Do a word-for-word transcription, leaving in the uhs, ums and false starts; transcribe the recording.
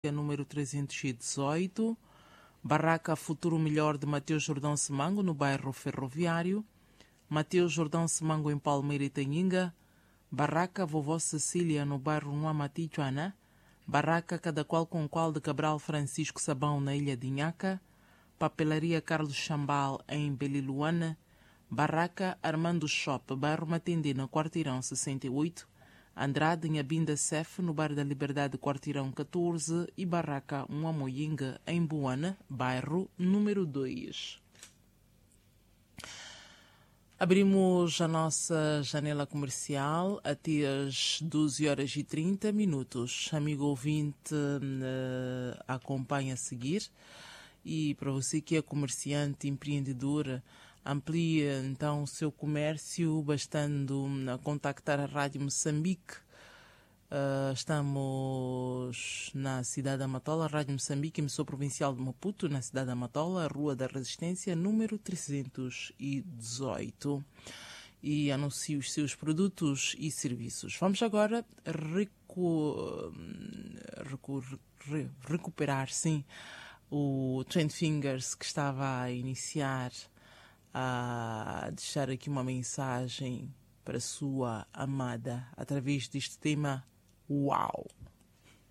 número trezentos e dezoito. Barraca Futuro Melhor de Mateus Jordão Semango, no bairro Ferroviário. Mateus Jordão Semango, em Palmeira e Tanhinga. Barraca Vovó Cecília, no bairro Nuamati, Joana. Barraca Cada Qual com Qual de Cabral Francisco Sabão, na Ilha de Inhaca. Papelaria Carlos Chambal, em Beliluana. Barraca Armando Shop, bairro Matende, no Quarteirão sessenta e oito. Andrade, em Abinda Cef, no bairro da Liberdade, Quarteirão catorze. E Barraca Muamoyinga, em Buana, bairro número dois. Abrimos a nossa janela comercial até às doze horas e trinta minutos. Amigo ouvinte, uh, acompanha a seguir. E para você que é comerciante, empreendedor, amplie então o seu comércio bastando a contactar a Rádio Moçambique. Uh, estamos na cidade da Matola, Rádio Moçambique, emissora provincial de Maputo, na cidade da Matola, Rua da Resistência, número trezentos e dezoito. E anuncie os seus produtos e serviços. Vamos agora recu... Recu... Re... recuperar, sim, o Trent Fingers, que estava a iniciar a deixar aqui uma mensagem para a sua amada através deste tema. Uau!